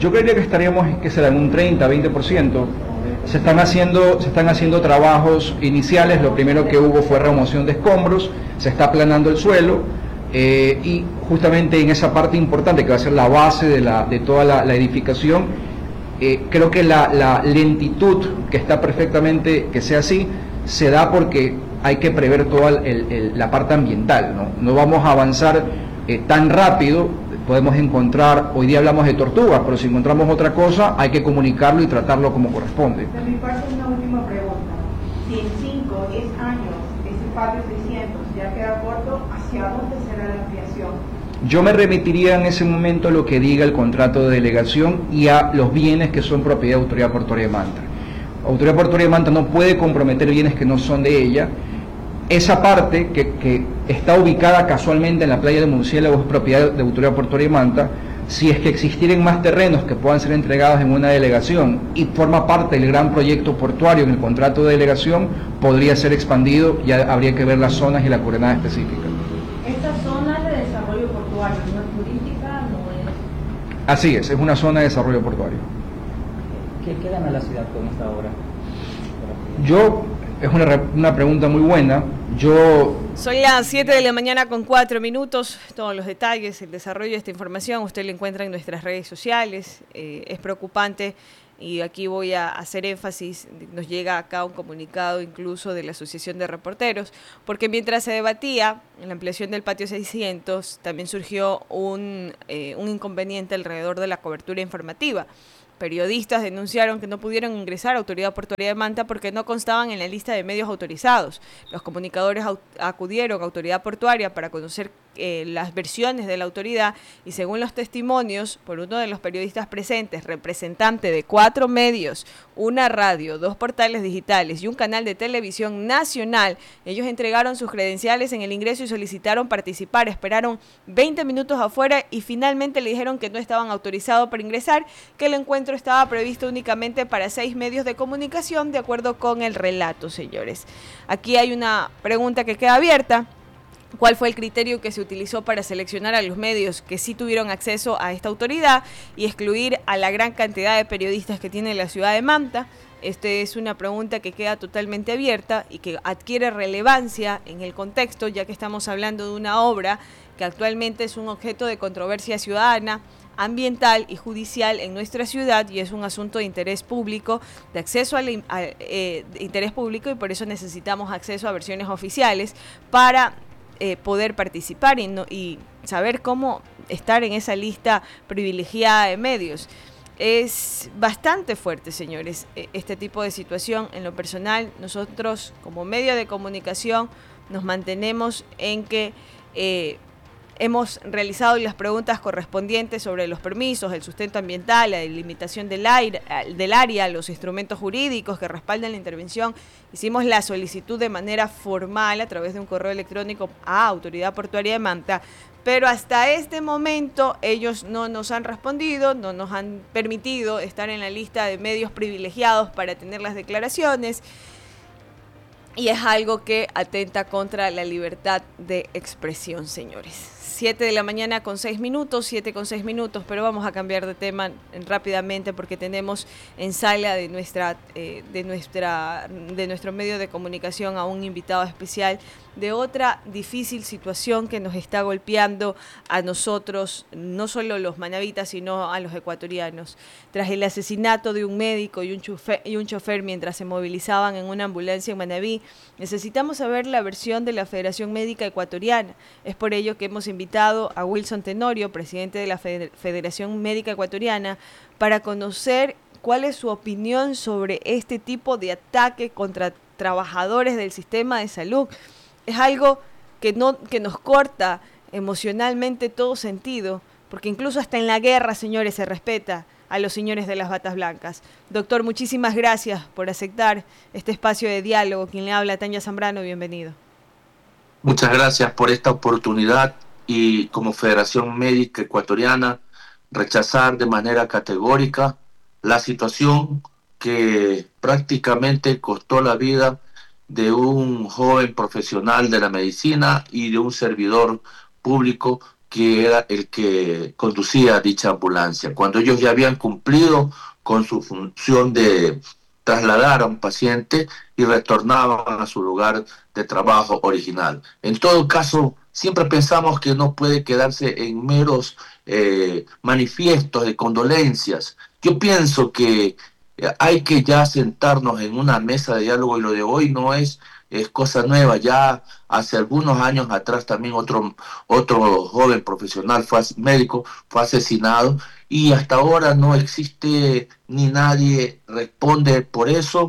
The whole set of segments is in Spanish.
Yo creería que estaríamos, que será en un 30-20%. Se están haciendo trabajos iniciales. Lo primero que hubo fue remoción de escombros, se está aplanando el suelo, y justamente en esa parte importante que va a ser la base de toda la edificación, creo que la lentitud, que está perfectamente que sea así, se da porque hay que prever toda la parte ambiental, ¿no? No vamos a avanzar tan rápido. Podemos encontrar, hoy día hablamos de tortugas, pero si encontramos otra cosa, hay que comunicarlo y tratarlo como corresponde. De mi parte, una última pregunta. Si en 5 o 10 años ese patio 600 ya queda corto, ¿hacia dónde será la ampliación? Yo me remitiría en ese momento a lo que diga el contrato de delegación y a los bienes que son propiedad de Autoridad Portuaria de Manta. Autoridad Portuaria de Manta no puede comprometer bienes que no son de ella. Esa parte que está ubicada casualmente en la playa de Murciélago es propiedad de Autoridad Portuaria de Manta. Si es que existieran más terrenos que puedan ser entregados en una delegación y forma parte del gran proyecto portuario en el contrato de delegación, podría ser expandido. Ya habría que ver las zonas y la coordenada específica. ¿Esta zona es de desarrollo portuario, no es turística, no es...? Así es una zona de desarrollo portuario. ¿Qué gana la ciudad con esta obra? Es una pregunta muy buena. Son las 7 de la mañana con 4 minutos. Todos los detalles, el desarrollo de esta información, usted lo encuentra en nuestras redes sociales. Es preocupante y aquí voy a hacer énfasis. Nos llega acá un comunicado incluso de la Asociación de Reporteros, porque mientras se debatía en la ampliación del patio 600, también surgió un inconveniente alrededor de la cobertura informativa. Periodistas denunciaron que no pudieron ingresar a Autoridad Portuaria de Manta porque no constaban en la lista de medios autorizados. Los comunicadores acudieron a Autoridad Portuaria para conocer las versiones de la autoridad y según los testimonios por uno de los periodistas presentes, representante de 4 medios, una radio, 2 portales digitales y un canal de televisión nacional, ellos entregaron sus credenciales en el ingreso y solicitaron participar, esperaron 20 minutos afuera y finalmente le dijeron que no estaban autorizados para ingresar, que el encuentro estaba previsto únicamente para 6 medios de comunicación, de acuerdo con el relato, señores. Aquí hay una pregunta que queda abierta. ¿Cuál fue el criterio que se utilizó para seleccionar a los medios que sí tuvieron acceso a esta autoridad y excluir a la gran cantidad de periodistas que tiene la ciudad de Manta? Esta es una pregunta que queda totalmente abierta y que adquiere relevancia en el contexto, ya que estamos hablando de una obra que actualmente es un objeto de controversia ciudadana, ambiental y judicial en nuestra ciudad y es un asunto de interés público, de acceso de interés público, y por eso necesitamos acceso a versiones oficiales para poder participar y saber cómo estar en esa lista privilegiada de medios. Es bastante fuerte, señores, este tipo de situación. En lo personal, nosotros como medio de comunicación nos mantenemos en que hemos realizado las preguntas correspondientes sobre los permisos, el sustento ambiental, la delimitación del área, los instrumentos jurídicos que respaldan la intervención. Hicimos la solicitud de manera formal a través de un correo electrónico a Autoridad Portuaria de Manta, pero hasta este momento ellos no nos han respondido, no nos han permitido estar en la lista de medios privilegiados para tener las declaraciones. Y es algo que atenta contra la libertad de expresión, señores. 7 de la mañana con 6 minutos, 7 con 6 minutos, pero vamos a cambiar de tema rápidamente porque tenemos en sala de nuestro medio de comunicación a un invitado especial de otra difícil situación que nos está golpeando a nosotros, no solo los manavitas, sino a los ecuatorianos. Tras el asesinato de un médico y un chofer mientras se movilizaban en una ambulancia en Manabí, necesitamos saber la versión de la Federación Médica Ecuatoriana. Es por ello que hemos invitado a Wilson Tenorio, presidente de la Federación Médica Ecuatoriana, para conocer cuál es su opinión sobre este tipo de ataque contra trabajadores del sistema de salud. Es algo que nos corta emocionalmente todo sentido, porque incluso hasta en la guerra, señores, se respeta a los señores de las batas blancas. Doctor, muchísimas gracias por aceptar este espacio de diálogo. Quien le habla, Tania Zambrano, bienvenido. Muchas gracias por esta oportunidad y como Federación Médica Ecuatoriana rechazar de manera categórica la situación que prácticamente costó la vida de un joven profesional de la medicina y de un servidor público que era el que conducía dicha ambulancia, cuando ellos ya habían cumplido con su función de trasladar a un paciente y retornaban a su lugar de trabajo original. En todo caso, siempre pensamos que no puede quedarse en meros manifiestos de condolencias. Yo pienso que hay que ya sentarnos en una mesa de diálogo, y lo de hoy no es cosa nueva. Ya hace algunos años atrás también otro joven profesional médico fue asesinado, y hasta ahora no existe, ni nadie responde por eso,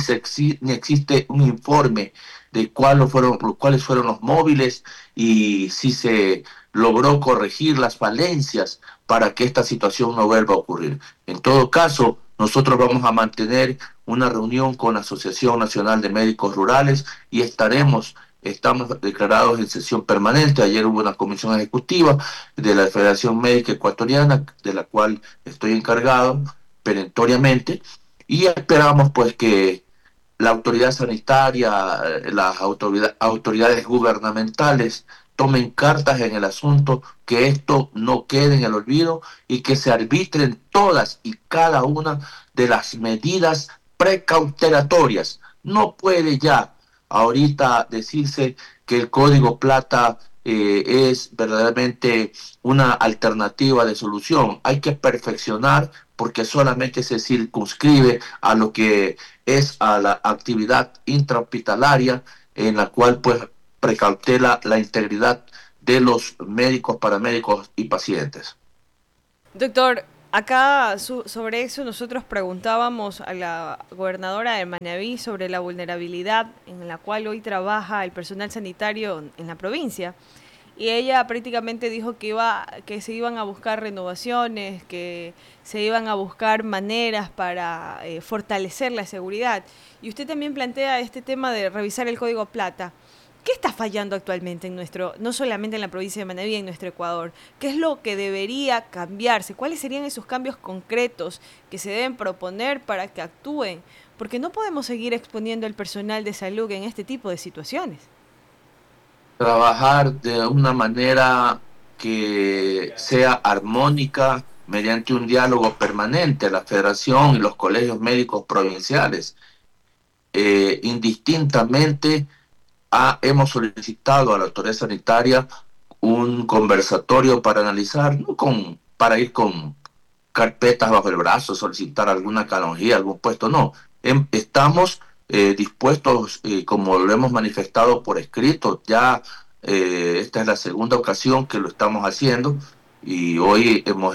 ni existe un informe de cuáles fueron los móviles y si se logró corregir las falencias para que esta situación no vuelva a ocurrir. En todo caso, nosotros vamos a mantener una reunión con la Asociación Nacional de Médicos Rurales y estamos declarados en sesión permanente. Ayer hubo una comisión ejecutiva de la Federación Médica Ecuatoriana, de la cual estoy encargado perentoriamente, y esperamos pues que la autoridad sanitaria, las autoridades gubernamentales tomen cartas en el asunto, que esto no quede en el olvido y que se arbitren todas y cada una de las medidas precautelatorias. No puede ya ahorita decirse que el Código Plata es verdaderamente una alternativa de solución. Hay que perfeccionar, porque solamente se circunscribe a lo que es a la actividad intrahospitalaria, en la cual pues precautela la integridad de los médicos, paramédicos y pacientes. Doctor, acá sobre eso nosotros preguntábamos a la gobernadora de Manabí sobre la vulnerabilidad en la cual hoy trabaja el personal sanitario en la provincia. Y ella prácticamente dijo que se iban a buscar renovaciones, que se iban a buscar maneras para fortalecer la seguridad. Y usted también plantea este tema de revisar el Código Plata. ¿Qué está fallando actualmente no solamente en la provincia de Manabí, en nuestro Ecuador? ¿Qué es lo que debería cambiarse? ¿Cuáles serían esos cambios concretos que se deben proponer para que actúen? Porque no podemos seguir exponiendo al personal de salud en este tipo de situaciones. Trabajar de una manera que sea armónica mediante un diálogo permanente, la Federación y los colegios médicos provinciales. Indistintamente hemos solicitado a la autoridad sanitaria un conversatorio para analizar, para ir con carpetas bajo el brazo, solicitar alguna canonjía, algún puesto, no. Estamos dispuestos, como lo hemos manifestado por escrito, ya esta es la segunda ocasión que lo estamos haciendo, y hoy hemos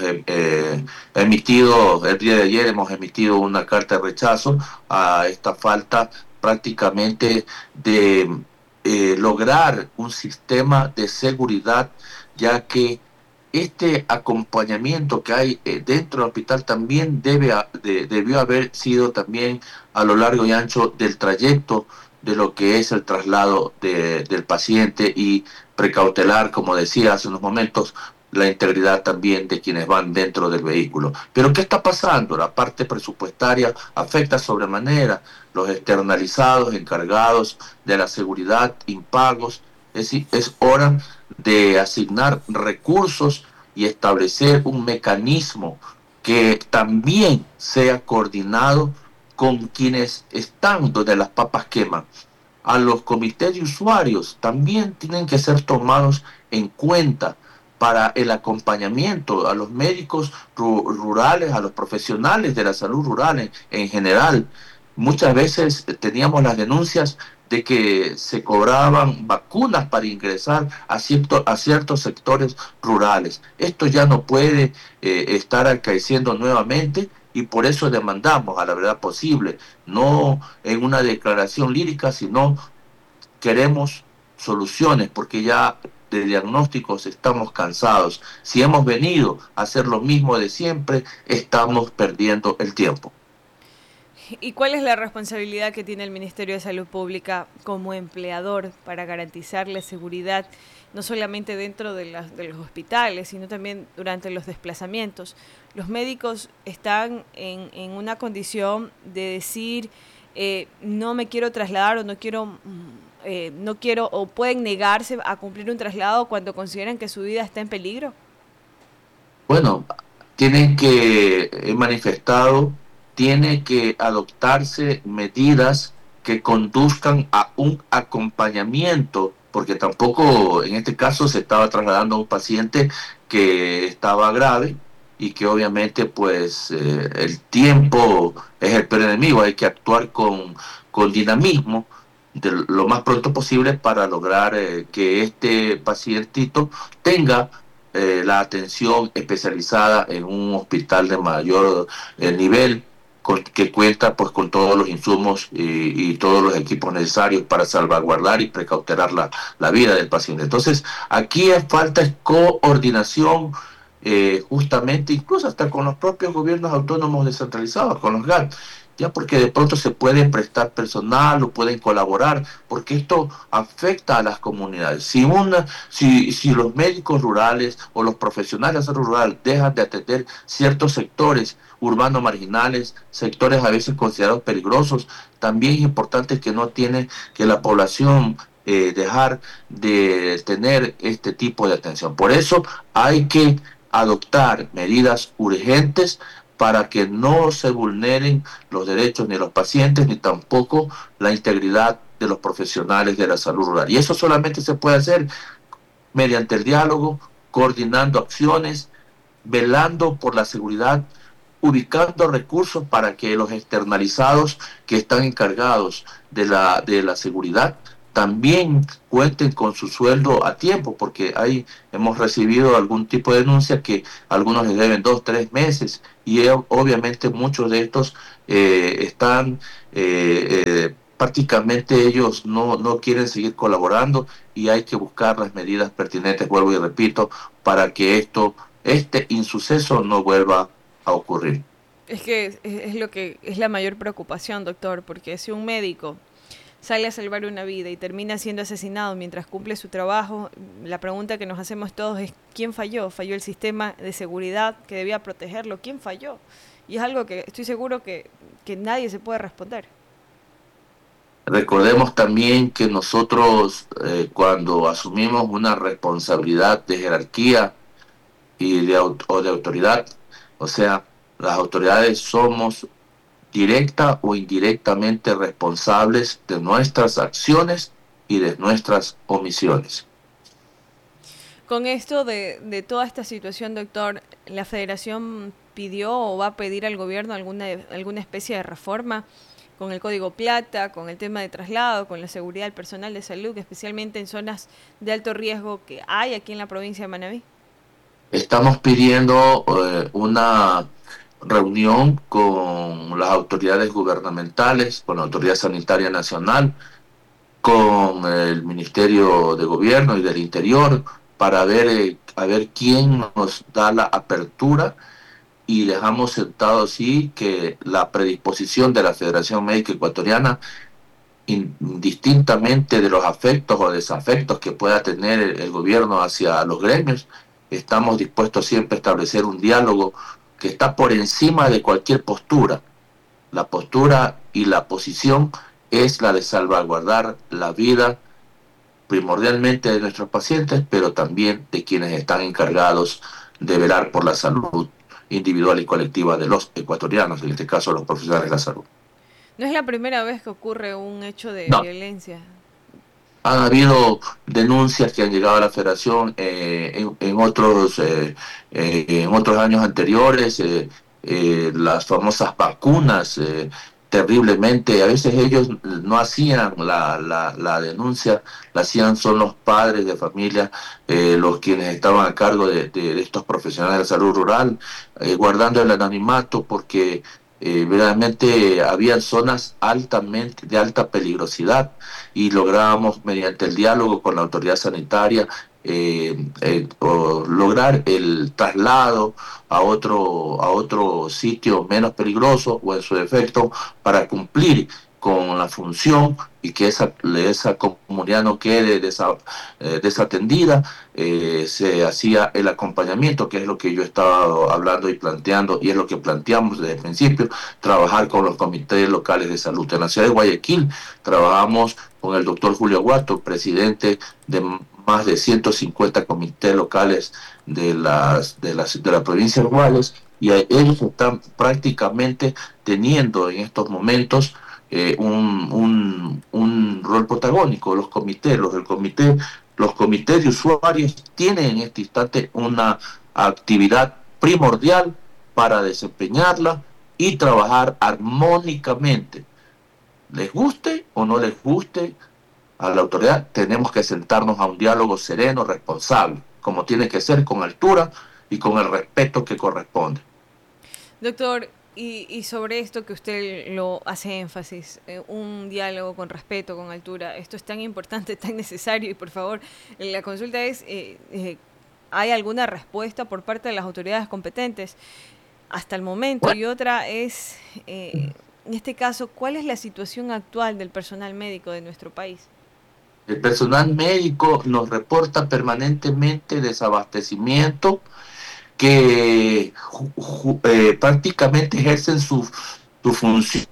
emitido, el día de ayer hemos emitido una carta de rechazo a esta falta prácticamente de lograr un sistema de seguridad, ya que este acompañamiento que hay dentro del hospital también debió haber sido también a lo largo y ancho del trayecto de lo que es el traslado del paciente, y precautelar, como decía hace unos momentos, la integridad también de quienes van dentro del vehículo. Pero ¿qué está pasando? La parte presupuestaria afecta sobremanera, los externalizados, encargados de la seguridad, impagos. Es hora de asignar recursos y establecer un mecanismo que también sea coordinado con quienes están donde las papas queman. A los comités de usuarios también tienen que ser tomados en cuenta para el acompañamiento a los médicos rurales, a los profesionales de la salud rural en general. Muchas veces teníamos las denuncias de que se cobraban vacunas para ingresar a ciertos sectores rurales. Esto ya no puede estar acaeciendo nuevamente, y por eso demandamos a la verdad posible, no en una declaración lírica, sino queremos soluciones, porque ya de diagnósticos estamos cansados. Si hemos venido a hacer lo mismo de siempre, estamos perdiendo el tiempo. ¿Y cuál es la responsabilidad que tiene el Ministerio de Salud Pública como empleador para garantizar la seguridad, no solamente dentro de los hospitales, sino también durante los desplazamientos? Los médicos están en una condición de decir, no me quiero trasladar o no quiero no quiero o pueden negarse a cumplir un traslado cuando consideran que su vida está en peligro? Bueno, he manifestado, tiene que adoptarse medidas que conduzcan a un acompañamiento, porque tampoco en este caso se estaba trasladando a un paciente que estaba grave y que obviamente pues el tiempo es el peor enemigo, hay que actuar con dinamismo lo más pronto posible para lograr que este pacientito tenga la atención especializada en un hospital de mayor nivel, que cuenta pues con todos los insumos y todos los equipos necesarios para salvaguardar y precautelar la vida del paciente. Entonces, aquí falta coordinación, justamente incluso hasta con los propios gobiernos autónomos descentralizados, con los GAT, ya porque de pronto se puede prestar personal o pueden colaborar, porque esto afecta a las comunidades. Si los médicos rurales o los profesionales de salud rural dejan de atender ciertos sectores urbanos marginales, sectores a veces considerados peligrosos, también es importante que la población dejar de tener este tipo de atención. Por eso hay que adoptar medidas urgentes para que no se vulneren los derechos ni de los pacientes, ni tampoco la integridad de los profesionales de la salud rural. Y eso solamente se puede hacer mediante el diálogo, coordinando acciones, velando por la seguridad, ubicando recursos para que los externalizados que están encargados de la seguridad también cuenten con su sueldo a tiempo, porque hemos recibido algún tipo de denuncia que algunos les deben 2, 3 meses, y obviamente muchos de estos están prácticamente ellos no quieren seguir colaborando, y hay que buscar las medidas pertinentes, vuelvo y repito, para que este insuceso no vuelva a ocurrir. Es que es lo que es la mayor preocupación, doctor, porque si un médico sale a salvar una vida y termina siendo asesinado mientras cumple su trabajo, la pregunta que nos hacemos todos es ¿quién falló? ¿Falló el sistema de seguridad que debía protegerlo? ¿Quién falló? Y es algo que estoy seguro que nadie se puede responder. Recordemos también que nosotros cuando asumimos una responsabilidad de jerarquía y de autoridad, o sea, las autoridades somos directa o indirectamente responsables de nuestras acciones y de nuestras omisiones. Con esto de toda esta situación, doctor, ¿la Federación pidió o va a pedir al gobierno alguna especie de reforma con el Código Plata, con el tema de traslado, con la seguridad del personal de salud, especialmente en zonas de alto riesgo que hay aquí en la provincia de Manabí? Estamos pidiendo una reunión con las autoridades gubernamentales, con la Autoridad Sanitaria Nacional, con el Ministerio de Gobierno y del Interior, para ver quién nos da la apertura, y dejamos sentado así que la predisposición de la Federación Médica Ecuatoriana, indistintamente de los afectos o desafectos que pueda tener el gobierno hacia los gremios, estamos dispuestos siempre a establecer un diálogo que está por encima de cualquier postura. La postura y la posición es la de salvaguardar la vida primordialmente de nuestros pacientes, pero también de quienes están encargados de velar por la salud individual y colectiva de los ecuatorianos, en este caso los profesionales de la salud. No es la primera vez que ocurre un hecho de violencia. Han habido denuncias que han llegado a la Federación en otros años anteriores, las famosas vacunas, terriblemente. A veces ellos no hacían la denuncia, la hacían son los padres de familia, los quienes estaban a cargo de estos profesionales de salud rural, guardando el anonimato, porque verdaderamente había zonas de alta peligrosidad, y lográbamos mediante el diálogo con la autoridad sanitaria lograr el traslado a otro sitio menos peligroso, o en su defecto para cumplir con la función y que esa comunidad no quede desatendida, se hacía el acompañamiento, que es lo que yo estaba hablando y planteando, y es lo que planteamos desde el principio, trabajar con los comités locales de salud. En la ciudad de Guayaquil trabajamos con el doctor Julio Aguato, presidente de más de 150 comités locales de la provincia de Guayas, y ellos están prácticamente teniendo en estos momentos un rol protagónico. Los comités de usuarios tienen en este instante una actividad primordial para desempeñarla y trabajar armónicamente. Les guste o no les guste a la autoridad, tenemos que sentarnos a un diálogo sereno, responsable, como tiene que ser, con altura y con el respeto que corresponde. Doctor, y sobre esto que usted lo hace énfasis, un diálogo con respeto, con altura, esto es tan importante, tan necesario, y por favor, la consulta es, ¿hay alguna respuesta por parte de las autoridades competentes hasta el momento? Y otra es, en este caso, ¿cuál es la situación actual del personal médico de nuestro país? El personal médico nos reporta permanentemente desabastecimiento, que prácticamente ejercen su función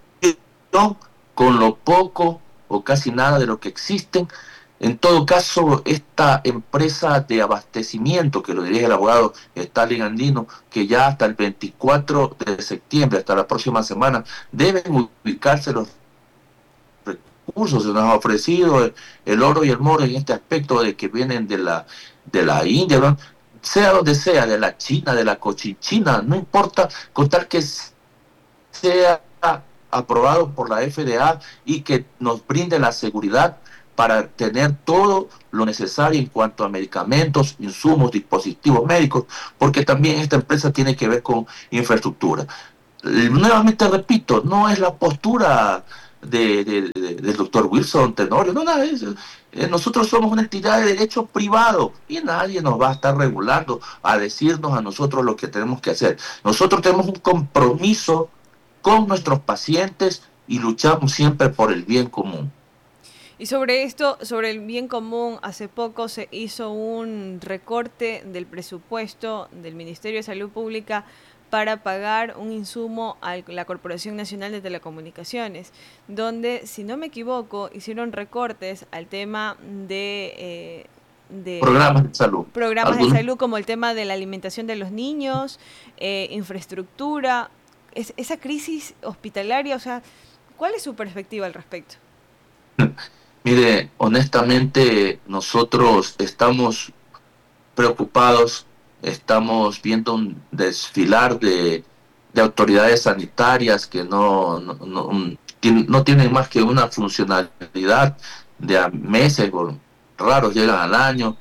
con lo poco o casi nada de lo que existen. En todo caso, esta empresa de abastecimiento, que lo dirige el abogado Stalin Andino, que ya hasta el 24 de septiembre, hasta la próxima semana, deben ubicarse los recursos. Se nos ha ofrecido el oro y el moro en este aspecto de que vienen de la India, ¿no? Sea donde sea, de la China, de la Cochinchina, no importa, con tal que sea aprobado por la FDA y que nos brinde la seguridad para tener todo lo necesario en cuanto a medicamentos, insumos, dispositivos médicos, porque también esta empresa tiene que ver con infraestructura. Nuevamente repito, no es la postura del doctor Wilson Tenorio, no, nada de eso. Nosotros somos una entidad de derecho privado y nadie nos va a estar regulando, a decirnos a nosotros lo que tenemos que hacer. Nosotros tenemos un compromiso con nuestros pacientes y luchamos siempre por el bien común. Y sobre esto, sobre el bien común, hace poco se hizo un recorte del presupuesto del Ministerio de Salud Pública para pagar un insumo a la Corporación Nacional de Telecomunicaciones, donde, si no me equivoco, hicieron recortes al tema de programas de salud. Programas de salud, como el tema de la alimentación de los niños, infraestructura, esa crisis hospitalaria, o sea, ¿cuál es su perspectiva al respecto? Mire, honestamente, nosotros estamos preocupados. Estamos viendo un desfilar de autoridades sanitarias que no tienen más que una funcionalidad de a meses, raros llegan al año,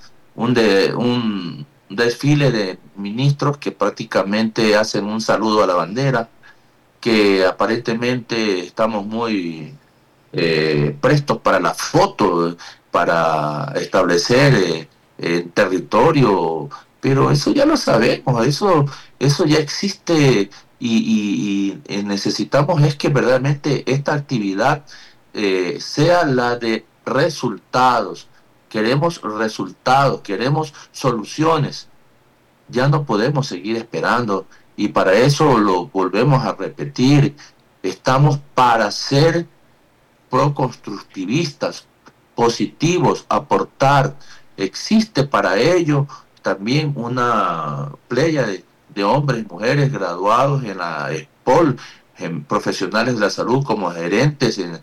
un desfile de ministros que prácticamente hacen un saludo a la bandera, que aparentemente estamos muy prestos para la foto, para establecer territorio. Pero eso ya lo sabemos, eso ya existe y necesitamos es que verdaderamente esta actividad sea la de resultados. Queremos resultados, queremos soluciones. Ya no podemos seguir esperando y para eso lo volvemos a repetir. Estamos para ser proconstructivistas, positivos, aportar. Existe para ello también una playa de hombres y mujeres graduados en la ESPOL, en profesionales de la salud como gerentes en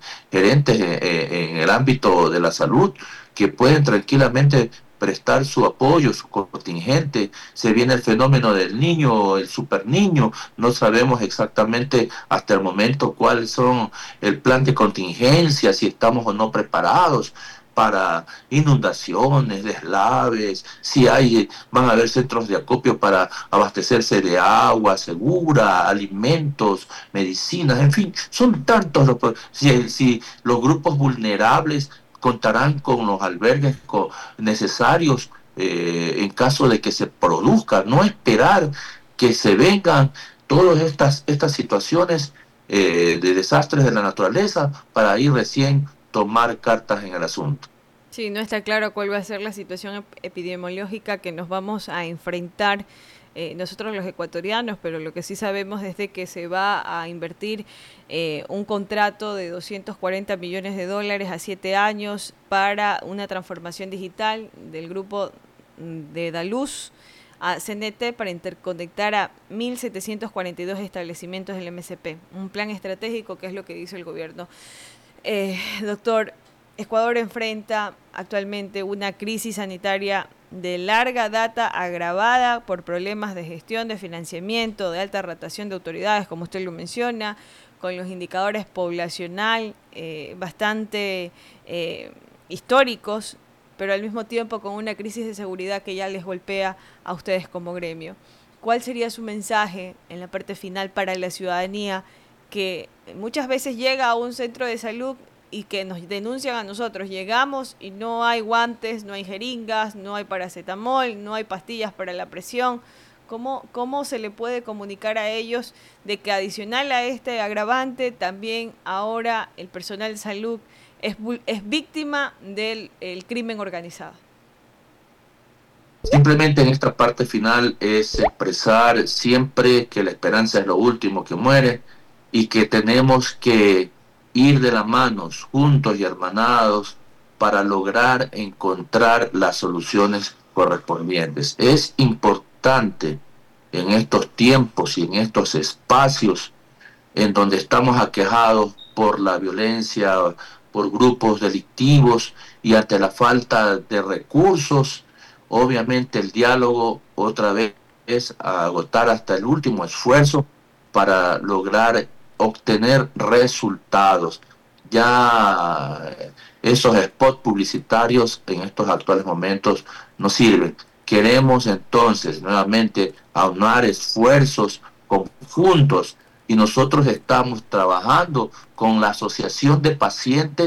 el ámbito de la salud, que pueden tranquilamente prestar su apoyo, su contingente. Se viene el fenómeno del niño, el super niño, no sabemos exactamente hasta el momento cuáles son el plan de contingencia, si estamos o no preparados para inundaciones, deslaves, si van a haber centros de acopio para abastecerse de agua segura, alimentos, medicinas, en fin, son tantos si los grupos vulnerables contarán con los albergues necesarios en caso de que se produzca, no esperar que se vengan todas estas situaciones de desastres de la naturaleza para ahí recién tomar cartas en el asunto. Sí, no está claro cuál va a ser la situación epidemiológica que nos vamos a enfrentar nosotros los ecuatorianos, pero lo que sí sabemos es de que se va a invertir un contrato de 240 millones de dólares a 7 años para una transformación digital del grupo de Daluz a CNT para interconectar a 1.742 establecimientos del MSP. Un plan estratégico que es lo que dice el gobierno. Doctor, Ecuador enfrenta actualmente una crisis sanitaria de larga data agravada por problemas de gestión, de financiamiento, de alta rotación de autoridades, como usted lo menciona, con los indicadores poblacional bastante históricos, pero al mismo tiempo con una crisis de seguridad que ya les golpea a ustedes como gremio. ¿Cuál sería su mensaje en la parte final para la ciudadanía que muchas veces llega a un centro de salud y que nos denuncian a nosotros? Llegamos y no hay guantes, no hay jeringas, no hay paracetamol, no hay pastillas para la presión. ¿Cómo se le puede comunicar a ellos de que adicional a este agravante, también ahora el personal de salud es víctima del crimen organizado? Simplemente en esta parte final es expresar siempre que la esperanza es lo último que muere y que tenemos que ir de las manos, juntos y hermanados, para lograr encontrar las soluciones correspondientes. Es importante en estos tiempos y en estos espacios en donde estamos aquejados por la violencia, por grupos delictivos y ante la falta de recursos, obviamente el diálogo otra vez es agotar hasta el último esfuerzo para lograr obtener resultados. Ya esos spots publicitarios en estos actuales momentos no sirven. Queremos entonces nuevamente aunar esfuerzos conjuntos y nosotros estamos trabajando con la Asociación de Pacientes